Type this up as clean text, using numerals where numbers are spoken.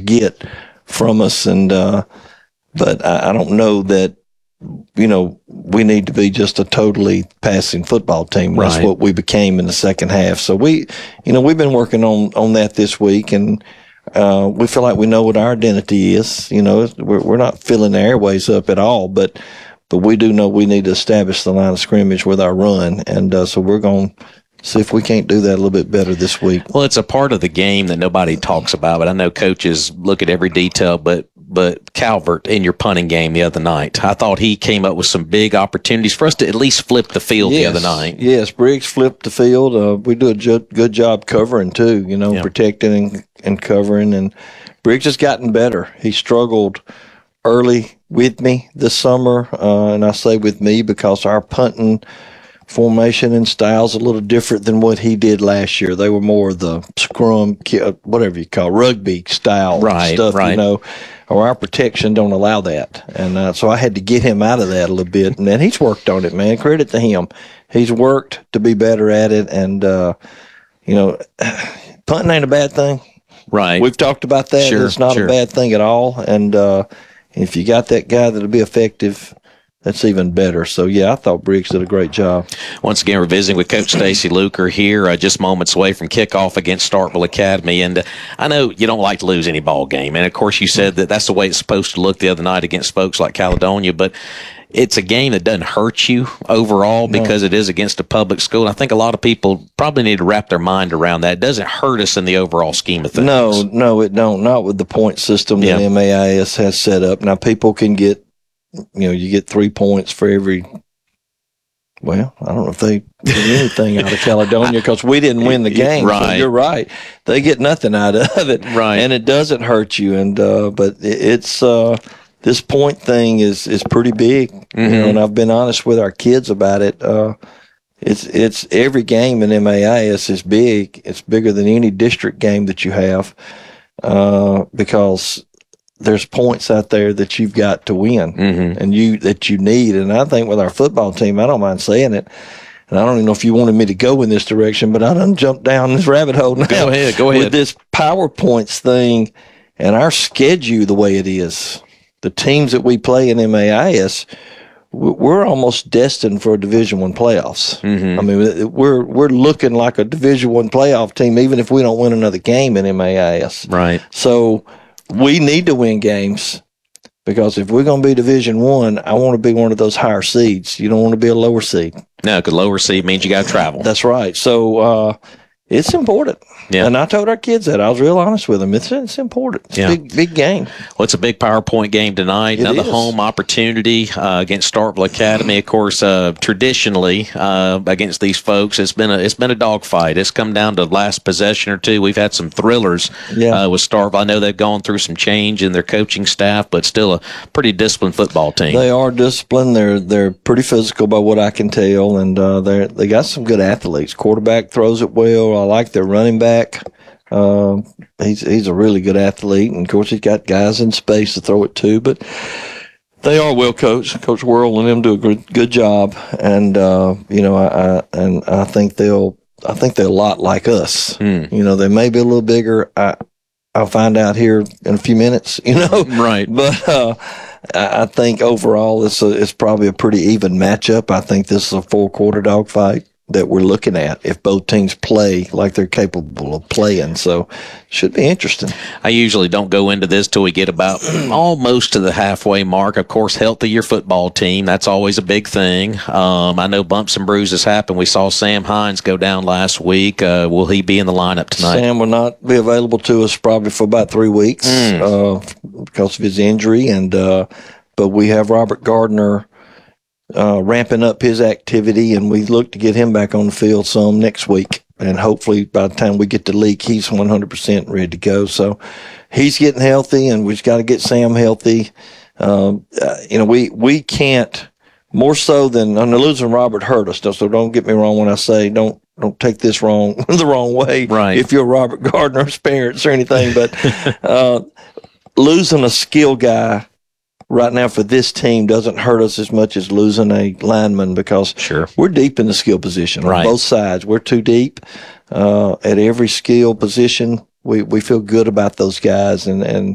get from us. And but I don't know that, we need to be just a totally passing football team. That's what we became in the second half. So we've been working on that this week, and we feel like we know what our identity is. We're not filling the airways up at all, but we do know we need to establish the line of scrimmage with our run, and so we're going to see if we can't do that a little bit better this week. Well, it's a part of the game that nobody talks about, but I know coaches look at every detail, but Calvert in your punting game the other night, I thought he came up with some big opportunities for us to at least flip the field the other night. Yes, Briggs flipped the field. We do a good job covering too, protecting and covering. And Briggs has gotten better. He struggled early with me this summer, and I say with me because our punting formation and style's a little different than what he did last year. They were more the scrum, whatever you call rugby style stuff, or our protection don't allow that. And so I had to get him out of that a little bit. And then he's worked on it, man. Credit to him. He's worked to be better at it. And, punting ain't a bad thing. Right. We've talked about that. Sure, it's not a bad thing at all. And if you got that guy that'll be effective, that's even better. So, I thought Briggs did a great job. Once again, we're visiting with Coach Stacy Luker here, just moments away from kickoff against Starkville Academy. And I know you don't like to lose any ball game. And, of course, you said that that's the way it's supposed to look the other night against folks like Caledonia. But it's a game that doesn't hurt you overall because it is against a public school. And I think a lot of people probably need to wrap their mind around that. It doesn't hurt us in the overall scheme of things. No, it don't. Not with the point system that MAIS has set up. Now, people can get, you get 3 points for every. Well, I don't know if they get anything out of Caledonia because we didn't win the game. Right. So you're right. They get nothing out of it. Right. And it doesn't hurt you. And but it's this point thing is pretty big. Mm-hmm. And I've been honest with our kids about it. It's every game in MAIS is big. It's bigger than any district game that you have because there's points out there that you've got to win and that you need. And I think with our football team, I don't mind saying it. And I don't even know if you wanted me to go in this direction, but I done jumped down this rabbit hole now. Go ahead. With this PowerPoints thing and our schedule the way it is, the teams that we play in MAIS, we're almost destined for Division I playoffs. I mean, we're looking like a Division I playoff team, even if we don't win another game in MAIS. Right. So we need to win games because if we're going to be Division I want to be one of those higher seeds. You don't want to be a lower seed. No, because lower seed means you got to travel. That's right. So it's important. Yeah. And I told our kids that. I was real honest with them. It's important. It's a big game. Well, it's a big PowerPoint game tonight. Another home opportunity against Starkville Academy. Of course, traditionally against these folks, it's been a dogfight. It's come down to last possession or two. We've had some thrillers with Starkville. I know they've gone through some change in their coaching staff, but still a pretty disciplined football team. They are disciplined. They're pretty physical by what I can tell, and they got some good athletes. Quarterback throws it well. I like their running back. He's a really good athlete, and of course he's got guys in space to throw it to. But they are well coached. Coach Worrell and them do a good job, and I think they're a lot like us. They may be a little bigger. I'll find out here in a few minutes. Right. But I think overall it's probably a pretty even matchup. I think this is a 4-quarter dogfight that we're looking at if both teams play like they're capable of playing. So should be interesting. I usually don't go into this till we get about almost to the halfway mark. Of course, healthy your football team. That's always a big thing. I know bumps and bruises happen. We saw Sam Hines go down last week. Will he be in the lineup tonight? Sam will not be available to us probably for about 3 weeks because of his injury. And but we have Robert Gardner ramping up his activity, and we look to get him back on the field some next week. And hopefully by the time we get to Leak, he's 100% ready to go. So he's getting healthy, and we've got to get Sam healthy. We can't, more so than, and losing Robert hurt us. So don't get me wrong when I say don't take this wrong, the wrong way. Right. If you're Robert Gardner's parents or anything, but losing a skill guy right now for this team doesn't hurt us as much as losing a lineman because we're deep in the skill position on both sides. We're too deep at every skill position. We feel good about those guys, and